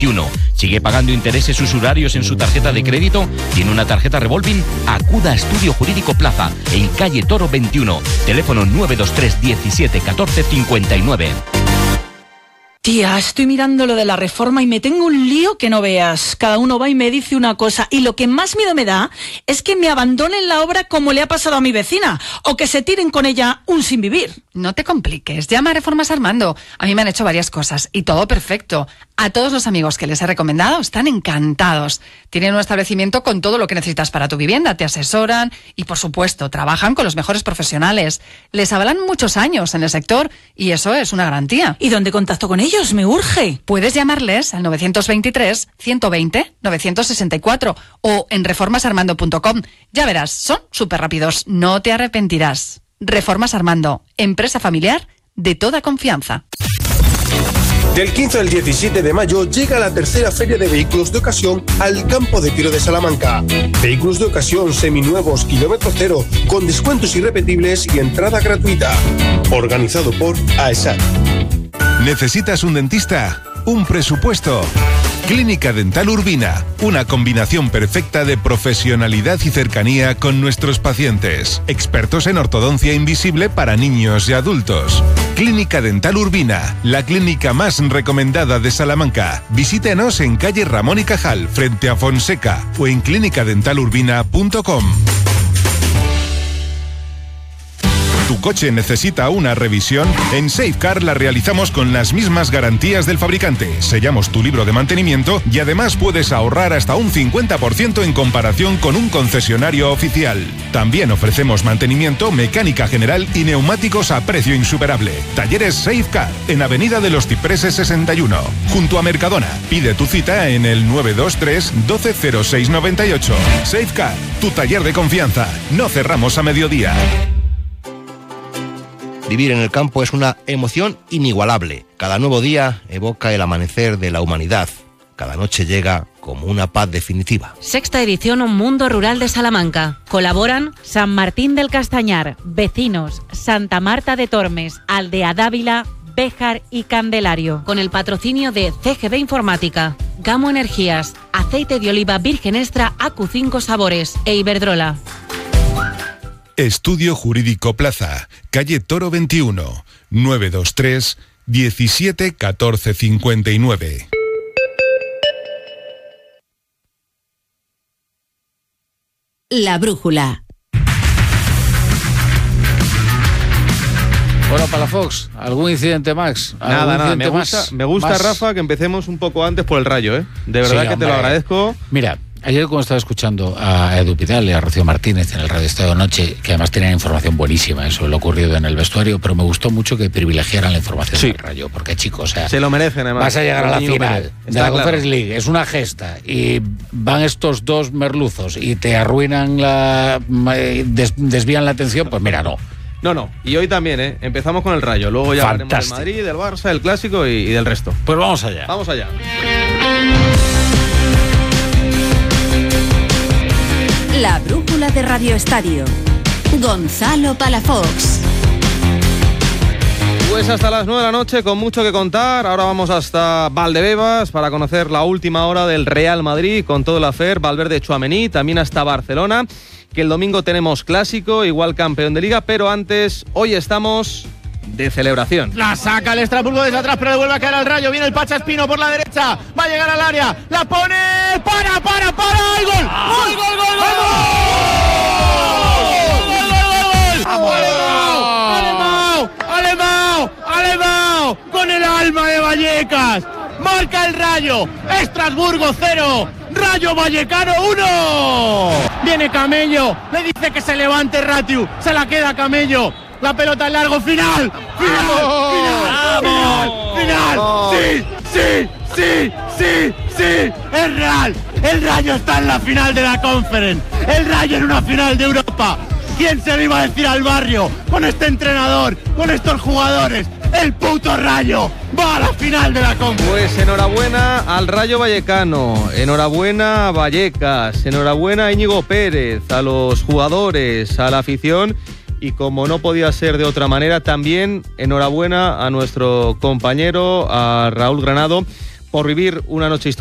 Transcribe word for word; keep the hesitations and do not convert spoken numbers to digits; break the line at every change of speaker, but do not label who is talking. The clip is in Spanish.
veintiuno. ¿Sigue pagando intereses usurarios en su tarjeta de crédito? ¿Tiene una tarjeta revolving? Acuda a Estudio Jurídico Plaza, en calle Toro veintiuno. Teléfono nueve dos tres diecisiete catorce cincuenta y nueve.
Tía, estoy mirando lo de la reforma y me tengo un lío que no veas. Cada uno va y me dice una cosa. Y lo que más miedo me da es que me abandonen la obra como le ha pasado a mi vecina. O que se tiren con ella un sin vivir.
No te compliques, llama a Reformas Armando. A mí me han hecho varias cosas y todo perfecto. A todos los amigos que les he recomendado están encantados. Tienen un establecimiento con todo lo que necesitas para tu vivienda, te asesoran y, por supuesto, trabajan con los mejores profesionales. Les avalan muchos años en el sector y eso es una garantía.
¿Y dónde contacto con ellos? Me urge.
Puedes llamarles al nueve dos tres, ciento veinte, novecientos sesenta y cuatro o en reformas armando punto com. Ya verás, son súper rápidos, no te arrepentirás. Reformas Armando, empresa familiar de toda confianza.
Del quince al diecisiete de mayo llega la tercera Feria de Vehículos de Ocasión al Campo de Tiro de Salamanca. Vehículos de ocasión seminuevos, kilómetro cero, con descuentos irrepetibles y entrada gratuita. Organizado por AESAT.
¿Necesitas un dentista? ¿Un presupuesto? Clínica Dental Urbina, una combinación perfecta de profesionalidad y cercanía con nuestros pacientes. Expertos en ortodoncia invisible para niños y adultos. Clínica Dental Urbina, la clínica más recomendada de Salamanca. Visítenos en calle Ramón y Cajal, frente a Fonseca, o en clínica dental urbina punto com. ¿Tu coche necesita una revisión? En Safecar la realizamos con las mismas garantías del fabricante. Sellamos tu libro de mantenimiento y además puedes ahorrar hasta un cincuenta por ciento en comparación con un concesionario oficial. También ofrecemos mantenimiento, mecánica general y neumáticos a precio insuperable. Talleres Safecar, en Avenida de los Cipreses sesenta y uno, junto a Mercadona. Pide tu cita en el nueve dos tres, doce cero seis noventa y ocho. Safecar, tu taller de confianza. No cerramos a mediodía.
Vivir en el campo es una emoción inigualable. Cada nuevo día evoca el amanecer de la humanidad. Cada noche llega como una paz definitiva.
Sexta edición Un Mundo Rural de Salamanca. Colaboran San Martín del Castañar, Vecinos, Santa Marta de Tormes, Aldea Dávila, Béjar y Candelario. Con el patrocinio de C G B Informática, Gamo Energías, Aceite de Oliva Virgen Extra A Q cinco Sabores e Iberdrola.
Estudio Jurídico Plaza, calle Toro veintiuno, nueve dos tres, diecisiete catorce cincuenta y nueve.
La brújula.
Bueno, Palafox, ¿algún incidente más? ¿Algún
Nada, nada, me
incidente
gusta,
más?
me gusta
Más.
Rafa, que empecemos un poco antes por el Rayo, ¿eh? De verdad
Sí,
que
hombre.
te lo agradezco.
Mira, ayer cuando estaba escuchando a Edu Pidal y a Rocío Martínez en el Radio Estado de Noche, que además tenían información buenísima sobre lo ocurrido en el vestuario, pero me gustó mucho que privilegiaran la información
Sí.
del Rayo, porque chicos, o sea,
Se lo merecen, además.
vas a llegar a la
Niño
final
Pérez.
de
Está
la
claro.
Conference League, es una gesta, y van estos dos merluzos y te arruinan la... des- desvían la atención, pues mira, no.
No, no. Y hoy también, ¿eh? Empezamos con el Rayo. Luego ya hablaremos del
Fantástico.
Madrid, del Barça, del Clásico y, y del resto.
Pues vamos allá.
Vamos allá.
La brújula de Radio Estadio. Gonzalo Palafox.
Pues hasta las nueve de la noche, con mucho que contar. Ahora vamos hasta Valdebebas para conocer la última hora del Real Madrid con todo el afer. Valverde, Tchouaméni, también hasta Barcelona, que el domingo tenemos Clásico, igual campeón de Liga, pero antes, hoy estamos de celebración.
La saca el Estrasburgo desde atrás, pero le vuelve a caer al Rayo. Viene el Pacha Espino por la derecha. Va a llegar al área. La pone. ¡Para, para, para! ¡Y gol! ¡Gol, gol, gol, gol! ¡Gol, gol, gol, gol! ¡Alemão! ¡Alemão! ¡Alemão! ¡Con el alma de Vallecas! Marca el Rayo. Estrasburgo cero. Rayo Vallecano uno. Viene Camello. Le dice que se levante Ratiu. Se la queda Camello. La pelota en largo. Final. Final. Final. Final. Final. Sí, sí, sí, sí, sí. Es real. El Rayo está en la final de la Conference. El Rayo en una final de Europa. ¿Quién se lo iba a decir al barrio? Con este entrenador, con estos jugadores. El puto Rayo va a la final de la Conference.
Pues enhorabuena al Rayo Vallecano, enhorabuena a Vallecas, enhorabuena a Íñigo Pérez, a los jugadores, a la afición y, como no podía ser de otra manera, también enhorabuena a nuestro compañero, a Raúl Granado, por vivir una noche histórica